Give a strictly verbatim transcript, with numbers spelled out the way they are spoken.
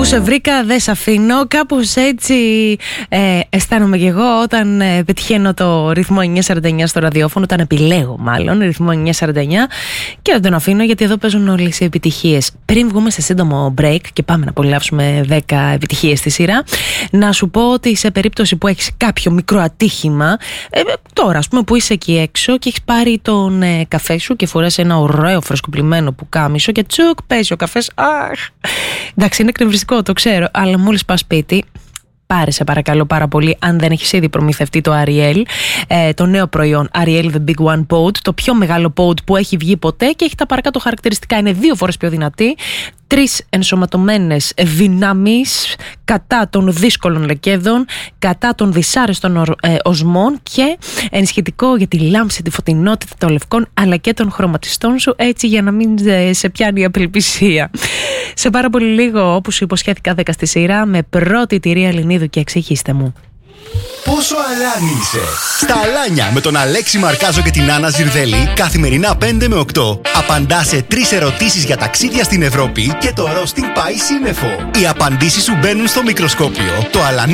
Αφού σε βρήκα δεν σε αφήνω. Κάπως έτσι ε, αισθάνομαι και εγώ όταν ε, πετυχαίνω το ρυθμό εννιά σαράντα εννιά στο ραδιόφωνο, όταν επιλέγω μάλλον ρυθμό εννιά σαράντα εννιά και δεν τον αφήνω, γιατί εδώ παίζουν όλες οι επιτυχίες. Πριν βγούμε σε σύντομο break και πάμε να απολαύσουμε δέκα επιτυχίες στη σειρά, να σου πω ότι σε περίπτωση που έχεις κάποιο μικρό ατύχημα, ε, τώρα ας πούμε που είσαι εκεί έξω και έχεις πάρει τον ε, καφέ σου και φοράς ένα ωραίο φρεσκοπλημμένο πουκάμισο και τσουκ πέσει ο καφές. Αχ, εντάξει, είναι εκνευριστικό, το ξέρω, αλλά μόλις πας σπίτι, πάρε σε παρακαλώ πάρα πολύ, αν δεν έχεις ήδη προμηθευτεί το Ariel, ε, το νέο προϊόν Ariel The Big One Pod, το πιο μεγάλο pod που έχει βγει ποτέ και έχει τα παρακάτω χαρακτηριστικά. Είναι δύο φορές πιο δυνατή, τρεις ενσωματωμένες δυνάμεις κατά των δύσκολων λεκέδων, κατά των δυσάρεστων ε, οσμών και ενισχυτικό για τη λάμψη, τη φωτεινότητα των λευκών αλλά και των χρωματιστών σου, έτσι για να μην ε, σε πιάνει η απελπισία. Σε πάρα πολύ λίγο, όπως σου υποσχέθηκα, δέκα στη σειρά με πρώτη τυρία Ελληνίδου και εξηγήστε μου. Πόσο αλάνι είσαι! Στα Αλάνια με τον Αλέξη Μαρκάζο και την Άννα Ζιρδέλη καθημερινά πέντε με οκτώ απαντά σε τρεις ερωτήσεις για ταξίδια στην Ευρώπη και το ρόστινγκ πάει σύννεφο. Οι απαντήσεις σου μπαίνουν στο μικροσκόπιο. Το αλανό